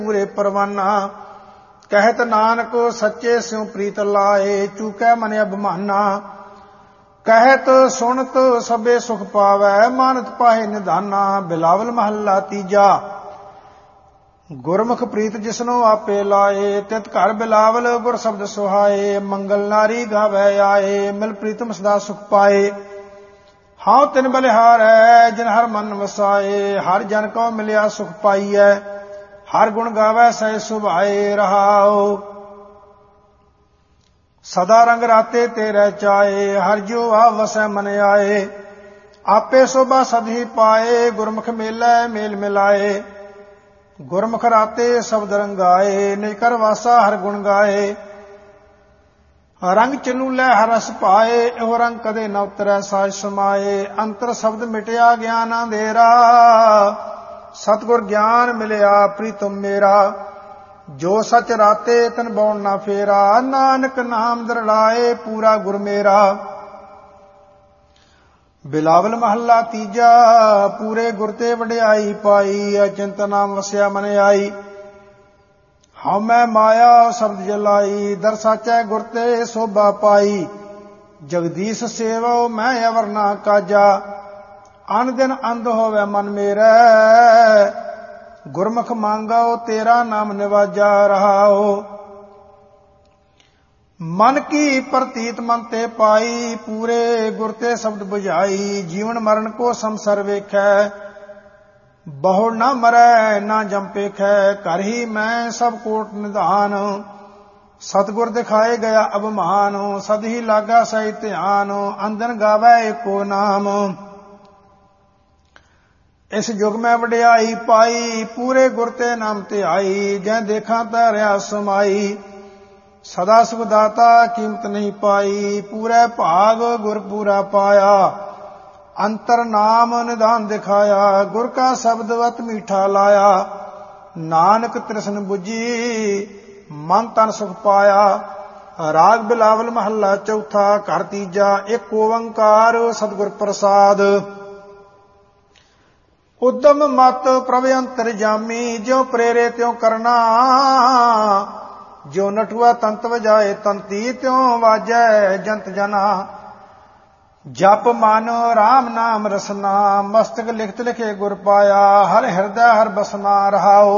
पूरे परवाना। कहत नानक सच्चे स्यों प्रीत लाए, चूकै मन अभिमाना। कहत सुनत सबे सुख पावै, मानत पाहे निधाना। बिलावल महला तीजा। गुरमुख प्रीत जिसनो आपे लाए, तित घर बिलावल गुर शब्द सुहाए। मंगल नारी गावै आए, मिल प्रीतम सदा सुख पाए। हाउ तिन बलिहार है, जिन हर मन वसाए। हर जन को मिलिया सुख पाइयै, हर गुण गावै सह सुभाए। रहाओ सदा रंग राते तेरे चाए, हर जो आ वसै मन आए। आपे शोभा सद ही पाए, गुरमुख मेलै मेल मिलाए। गुरमुख राते शब्द रंगाए, निज कर वासा हर गुण गाए। रंग चलूलै हर रस पाए, एहो रंग कदे न उतरै साज समाए। अंतर शब्द मिटिया ज्ञान अंधेरा, सतगुर ज्ञान मिलिया प्रीतम मेरा। जो सच राते तन बौण ना फेरा, नानक नाम दरड़ाए पूरा गुर मेरा। बिलावल महला तीजा। पूरे गुर ते वडियाई पाई, अचिंत नाम वसिया मन आई। हाउ मैं माया शब्द जलाई, दर साचै गुर ते शोभा पाई। जगदीश सेवो मैं अवर ना काजा, अन दिन अंध होवे मन मेरै। गुरमुख मांगो तेरा नाम निवाजा। रहाओ मन की प्रतीत मन ते पाई, पूरे गुर ते शब्द बुझाई। जीवन मरण को संसर वेखै, बहु न मरै ना जंपेखै। कर ही मैं सब कोट निधान, सतगुर दिखाए गया अभिमान। सद ही लागा सही ध्यान, अंदन गावै एको नाम। इस युग में वडियाई पाई, पूरे गुर ते नाम ते आई। जै देखा तैरिया समाई, सदा सुख दाता कीमत नहीं पाई। पूरे भाग गुर पूरा पाया, अंतर नाम निधान दिखाया। गुर का शब्द अत मीठा लाया, नानक तृष्ण बुझी मन तन सुख पाया। राग बिलावल महला चौथा। घर तीजा। एक ओंकार सतगुर प्रसाद। उद्दम मत प्रभ अंतर जामी, ज्यों प्रेरे त्यों करना। जो नठुआ तंत वजाए तंती, त्यों वाजै जंत जना। जप मानो राम नाम रसना, मस्तक लिखत लिखे गुर पाया। हर हृदय हर बसना। रहाओ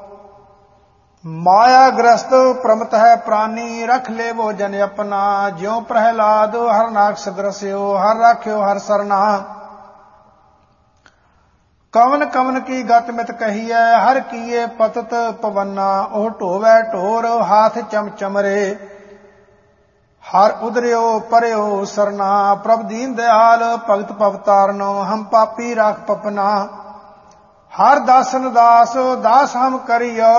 माया ग्रस्त प्रमत है प्राणी, रख ले वो जन अपना। ज्यों प्रहलाद हर नाक्ष ग्रस्यो, हर राख्यो हर सरना। कवन कवन की गत मित कहिए, हर किए पतत पवना। ओह ढोवै ढोर हाथ चम चमरे, हर उदरियो परयो सरना। प्रभ दीन दयाल भगत पवतारनो, हम पापी राख पपना। हर दासन दास दास हम करियो,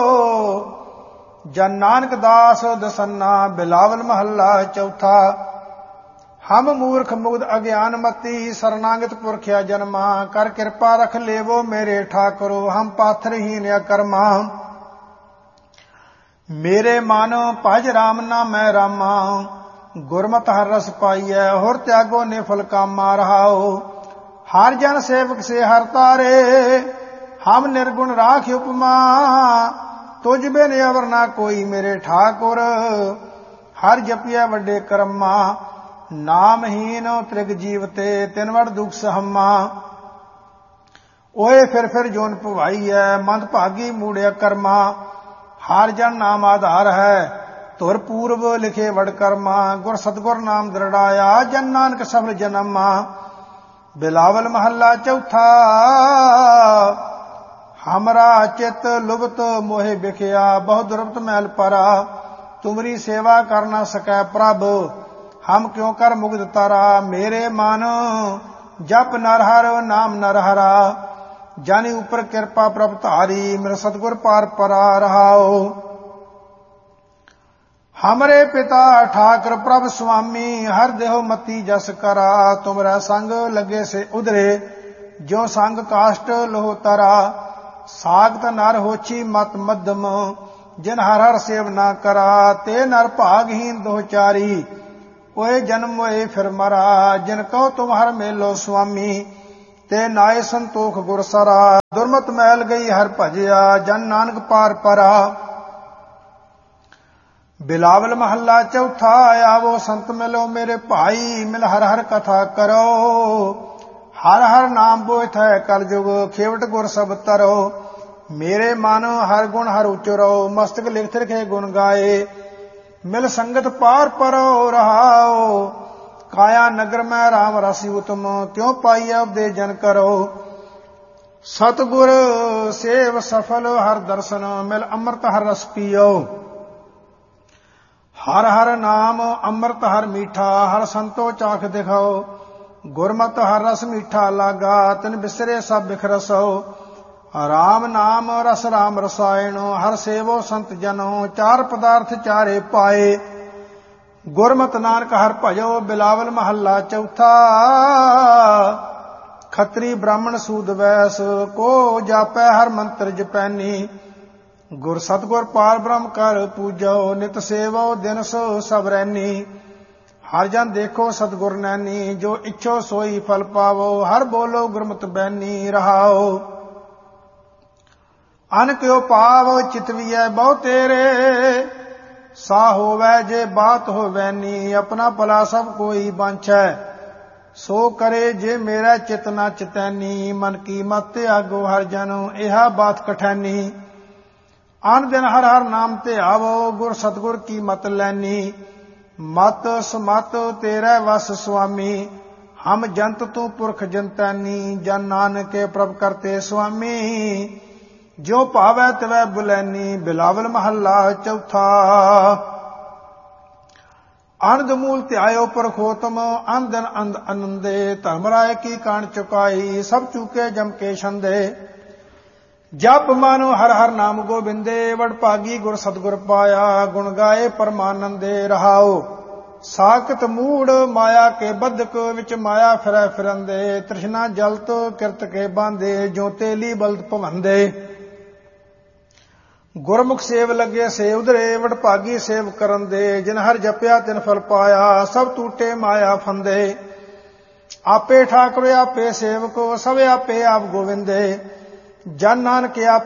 जन नानक दास दसन्ना। बिलावल महला चौथा। हम मूर्ख मुग्ध अज्ञान मती, शरणागत पुरखिया जन्मा। कर कृपा रख लेवो मेरे ठाकुरो, हम पाथरहीन अकर्मा। मेरे मानो भज राम ना मैं रामा, गुरमत हर रस पाइयै। होर त्यागो ने फल कामा। रहाओ हर जन सेवक से हर तारे, हम निर्गुण राख उपमा। तुझ बिन अवर ना कोई मेरे ठाकुर, हर जपिया वड्डे कर्मा। नामहीन त्रिग जीवते, तिन वड़ दुख सहमा। ओए फिर जोन भवाई है, मंद भागी मूड़िया कर्मा। हर जन नाम आधार है, धुर पूर्व लिखे वड़ कर्मा। गुर सतगुर नाम दृढ़ाया, जन नानक सफल जन्मा। बिलावल महला चौथा। हमरा चित लुभत मोहे बिखया, बहु दुर्बत मैल परा। तुमरी सेवा कर न सकै प्रभ, हम क्यों कर मुग्ध तारा। मेरे मन जप नरहर नाम नरहरा, जानी ऊपर कृपा प्रभ धारी। मेरा सतगुर पार परा। रहाओ हमरे पिता ठाकर प्रभ स्वामी, हर देहो मती जस करा। तुमरा संग लगे से उधरे, जो संग काष्ट लोह तरा। सागत नर होछी मत मध्यम, जिन हर हर सेव ना करा। ते नर भागहीन दोचारी, ओए जन्म ओए फिर मरा। जिन कहो तुम हर मेलो स्वामी, ਤੇ ਨਾਏ ਸੰਤੋਖ ਗੁਰਸਰਾ। ਦੁਰਮਤ ਮੈਲ ਗਈ ਹਰ ਭਜਿਆ ਜਨ ਨਾਨਕ ਪਾਰ ਪਰਾ। ਬਿਲਾਵਲ ਮਹੱਲਾ ਚੌਥਾ। ਆਵੋ ਸੰਤ ਮਿਲੋ ਮੇਰੇ ਭਾਈ ਮਿਲ ਹਰ ਹਰ ਕਥਾ ਕਰੋ। ਹਰ ਹਰ ਨਾਮ ਬੋਇਥ ਹੈ ਕਲਯੁਗ ਖੇਵਟ ਗੁਰ ਸਭ ਤਰੋ। ਮੇਰੇ ਮਨ ਹਰ ਗੁਣ ਹਰ ਉਚਰੋ ਮਸਤਕ ਲਿਖਤ ਰਖੇ ਗੁਣ ਗਾਏ। ਮਿਲ ਸੰਗਤ ਪਾਰ ਪਰੋ ਰਹਾਓ। ਕਾਇਆ ਨਗਰ ਮੈਂ ਰਾਮ ਰਸੀ ਉਤਮ ਕਿਉ ਪਾਈਐ ਉਪਦੇ ਜਨ ਕਰੋ। ਸਤਿਗੁਰ ਸੇਵ ਸਫਲ ਹਰ ਦਰਸ਼ਨ ਮਿਲ ਅੰਮ੍ਰਿਤ ਹਰ ਰਸ ਪੀਓ। ਹਰ ਹਰ ਨਾਮ ਅੰਮ੍ਰਿਤ ਹਰ ਮੀਠਾ ਹਰ ਸੰਤੋ ਚਾਖ ਦਿਖਾਓ। ਗੁਰਮਤਿ ਹਰ ਰਸ ਮੀਠਾ ਲਾਗਾ ਤਿਨ ਬਿਸਰੇ ਸਭ ਬਿਖਰਸੋ। ਰਾਮ ਨਾਮ ਰਸ ਰਾਮ ਰਸਾਇਣ ਹਰ ਸੇਵੋ ਸੰਤ ਜਨੋ। ਚਾਰ ਪਦਾਰਥ ਚਾਰੇ ਪਾਏ ਗੁਰਮਤਿ ਨਾਨਕ ਹਰ ਭਜੋ। ਬਿਲਾਵਲ ਮਹੱਲਾ ਚੌਥਾ। ਖੱਤਰੀ ਬ੍ਰਾਹਮਣ ਸੂਦ ਵੈਸ ਕੋ ਜਾਪੈ ਹਰ ਮੰਤਰ ਜਪੈਨੀ। ਗੁਰ ਸਤਿਗੁਰ ਪਾਰ ਬ੍ਰਹਮ ਕਰ ਪੂਜੋ ਨਿਤ ਸੇਵੋ ਦਿਨ ਸੋ ਸਭ ਰੈਨੀ। ਹਰ ਜਨ ਦੇਖੋ ਸਤਿਗੁਰ ਨੈਣੀ ਜੋ ਇੱਛੋ ਸੋਈ ਫਲ ਪਾਵੋ। ਹਰ ਬੋਲੋ ਗੁਰਮਤਿ ਬੈਨੀ ਰਹਾਓ। ਅਨ ਕਿਉ ਪਾਵ ਚਿਤਵੀਐ ਬਹੁ ਤੇਰੇ। ਸਾ ਹੋਵੈ ਜੇ ਬਾਤ ਹੋਵੈ ਨੀ। ਆਪਣਾ ਭਲਾ ਸਭ ਕੋਈ ਬਾਂਛੈ ਸੋ ਕਰੇ ਜੇ ਮੇਰਾ ਚਿਤ ਨਾ ਚਿਤੈਨੀ। ਮਨ ਕੀ ਮਤ ਆਗੋ ਹਰ ਜਨ ਇਹਾ ਬਾਤ ਕਠੈਨੀ। ਅਨ ਦਿਨ ਹਰ ਹਰ ਨਾਮ ਤੇ ਆਵੋ ਗੁਰ ਸਤਿਗੁਰ ਕੀ ਮਤ ਲੈਨੀ। ਮਤ ਸਮਤ ਤੇਰੇ ਵਸ ਸੁਆਮੀ ਹਮ ਜੰਤ ਤੂੰ ਪੁਰਖ ਜੰਤੈਨੀ। ਜਨ ਨਾਨਕੇ ਪ੍ਰਭ ਕਰਤੇ ਸੁਆਮੀ ਜੋ ਭਾਵੈ ਤਿਵੈ ਬੁਲੈਨੀ। ਬਿਲਾਵਲ ਮਹੱਲਾ ਚੌਥਾ। ਅਨੰਦ ਮੂਲ ਧਿਆਇਓ ਪਰਖੋਤਮ ਅਨ ਦਿਨ ਅੰਧ ਅਨੰਦੇ। ਧਰਮ ਰਾਏ ਕੀ ਕਾਣ ਚੁਕਾਈ ਸਭ ਚੂਕੇ ਜਮ ਕੇ ਛੰਦੇ। ਜਪ ਮਨ ਹਰ ਹਰ ਨਾਮ ਗੋਬਿੰਦੇ ਵਡ ਭਾਗੀ ਗੁਰ ਸਤਿਗੁਰ ਪਾਇਆ। ਗੁਣ ਗਾਏ ਪਰਮਾਨੰਦੇ ਰਹਾਓ। ਸਾਖਤ ਮੂੜ ਮਾਇਆ ਕੇ ਬੱਧਕ ਵਿੱਚ ਮਾਇਆ ਫਿਰੈ ਫਿਰੰਦੇ। ਤ੍ਰਿਸ਼ਨਾ ਜਲਤ ਕਿਰਤ ਕੇ ਬਾਂਦੇ ਜੋ ਤੇਲੀ ਬਲਦ ਭਵੰਦੇ। ਗੁਰਮੁਖ ਸੇਵ ਲੱਗੇ ਸੇ ਉਧਰੇ ਵਡ ਭਾਗੀ ਸੇਵ ਕਰਨ ਦੇ। ਜਿਨ ਹਰ ਜਪਿਆ ਤਿਨ ਫਲ ਪਾਇਆ ਸਭ ਟੂਟੇ ਮਾਇਆ ਫੰਦੇ। ਆਪੇ ਠਾਕੁਰ ਆਪੇ ਸੇਵਕੋ ਸਭ ਆਪੇ ਆਪ ਗੋਵਿੰਦੇ। ਜਨ ਨਾਨਕ